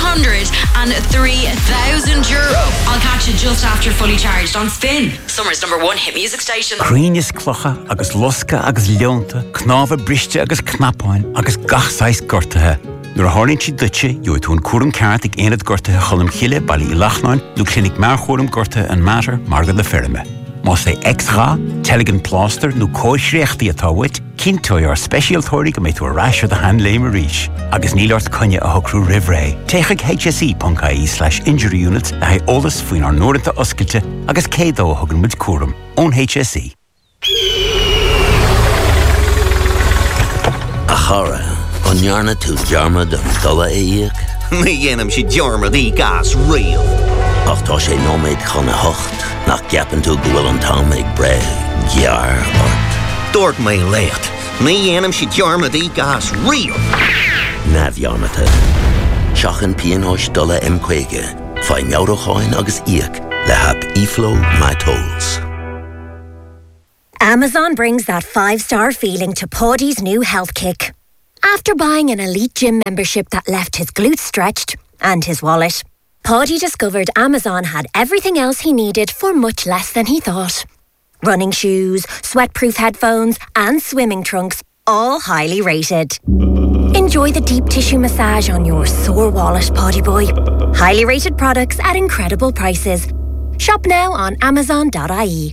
€103,000. I'll catch you just after Fully Charged on Spin, Summer's #1 hit music station. Crínis clocha agus losca agus leonta, knáfa briste agus knapáin agus gachsáis gortathe. Nuair a tharlaíonn si duite, dúirt hún cuaram ceart ag aonad gortathe cholam chiile bailí I Lachnáin, nó clinic mar chóram gortathe an matter margad le ferme. Más é extra, telegin plaster nó cóisreachtaí atá wit, cintói ar specialtóirí go méid tú arráis ar the hand léim a ríis. Agus nílart conne a hocrú rivré. Téigh hse.ie/injury unit a haid ólas faoin ar nóirinta oscailte agus cédó a thugann muid cuaram. Ón HSE. A chara, onjarna tú dearma don dola éiag. Mi dhéanam si dearma dí gas rial. Ach tá sé nóméid chuna hocht, nach ceapan tú go bhfuil an tám ag bre, gear ort. Dúirt mé lécht, mi dhéanam si dearma dí gas rial. Na bhearmata. Seachan píonóis dola M-Quaige, fáin meabhracháin agus íoc le hab eFlow My Tolls. Amazon brings that 5-star feeling to Paddy's new health kick. After buying an elite gym membership that left his glutes stretched and his wallet, Paddy discovered Amazon had everything else he needed for much less than he thought. Running shoes, sweat-proof headphones and swimming trunks, all highly rated. Enjoy the deep tissue massage on your sore wallet, Paddy boy. Highly rated products at incredible prices. Shop now on Amazon.ie.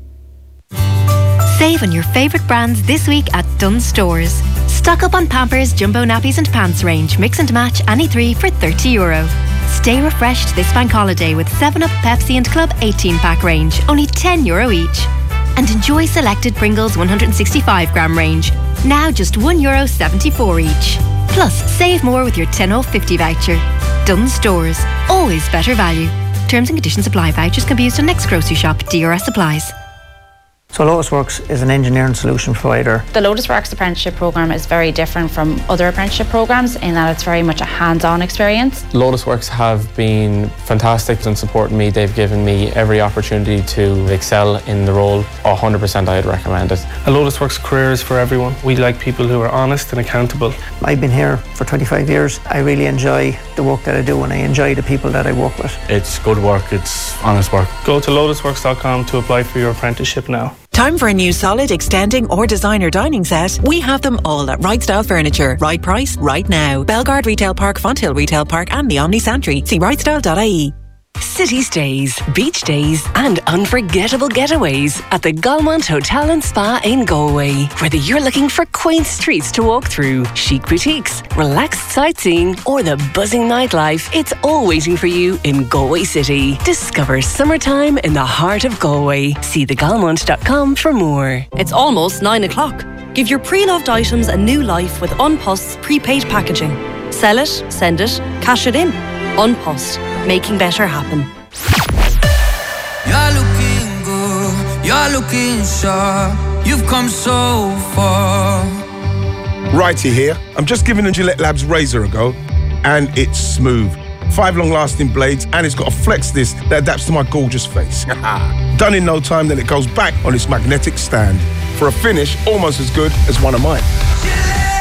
Save on your favourite brands this week at Dunnes Stores. Stock up on Pampers, Jumbo Nappies and Pants range. Mix and match any 3 for €30. Stay refreshed this bank holiday with 7-Up, Pepsi and Club 18-pack range. Only €10 each. And enjoy selected Pringles 165-gram range. Now just €1.74 each. Plus, save more with your 10/50 voucher. Dunnes Stores. Always better value. Terms and conditions apply. Vouchers can be used on next grocery shop. DRS applies. So Lotus Works is an engineering solution provider. The Lotus Works apprenticeship programme is very different from other apprenticeship programmes in that it's very much a hands-on experience. Lotus Works have been fantastic in supporting me. They've given me every opportunity to excel in the role. 100% I'd recommend it. A Lotus Works career is for everyone. We like people who are honest and accountable. I've been here for 25 years. I really enjoy the work that I do and I enjoy the people that I work with. It's good work, it's honest work. Go to lotusworks.com to apply for your apprenticeship now. Time for a new solid, extending or designer dining set? We have them all at Right Style Furniture. Right price, right now. Belgard Retail Park, Fonthill Retail Park and the Omni Santry. See rightstyle.ie. City stays, beach days and unforgettable getaways at the Galmont Hotel and Spa in Galway. Whether you're looking for quaint streets to walk through, chic boutiques, relaxed sightseeing or the buzzing nightlife, it's all waiting for you in Galway City. Discover summertime in the heart of Galway. See thegalmont.com for more. It's almost 9 o'clock. Give your pre-loved items a new life with Unpost's prepaid packaging. Sell it, send it, cash it in. Unpost, making better happen. You're looking good, you're looking sharp. You've come so far. Righty here. I'm just giving the Gillette Labs razor a go, and it's smooth. 5 long-lasting blades, and it's got a flex disc that adapts to my gorgeous face. Done in no time, then it goes back on its magnetic stand for a finish almost as good as one of mine.